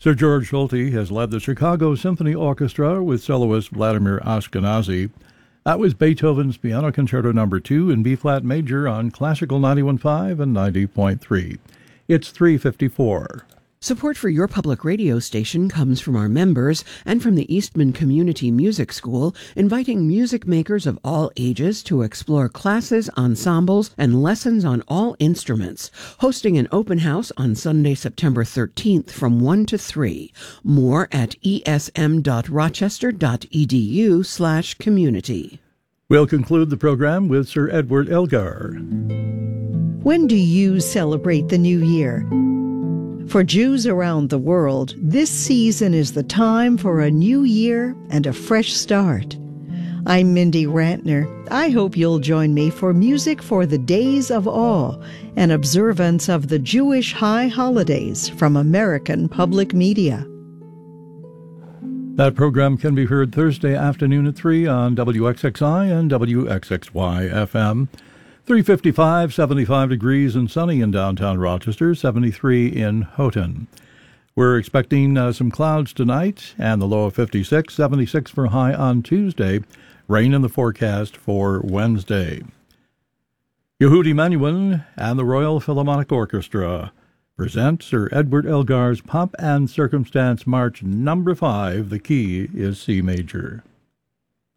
Sir George Solti has led the Chicago Symphony Orchestra with soloist Vladimir Ashkenazy. That was Beethoven's Piano Concerto No. 2 in B-flat major on Classical 91.5 and 90.3. It's 3:54. Support for your public radio station comes from our members and from the Eastman Community Music School, inviting music makers of all ages to explore classes, ensembles, and lessons on all instruments. Hosting an open house on Sunday, September 13th from 1 to 3. More at esm.rochester.edu/community. We'll conclude the program with Sir Edward Elgar. When do you celebrate the new year? For Jews around the world, this season is the time for a new year and a fresh start. I'm Mindy Rantner. I hope you'll join me for Music for the Days of Awe, an observance of the Jewish high holidays from American Public Media. That program can be heard Thursday afternoon at 3 on WXXI and WXXY FM. 3:55, 75 degrees and sunny in downtown Rochester, 73 in Houghton. We're expecting some clouds tonight and the low of 56, 76 for high on Tuesday. Rain in the forecast for Wednesday. Yehudi Menuhin and the Royal Philharmonic Orchestra present Sir Edward Elgar's Pomp and Circumstance March No. 5. The key is C major.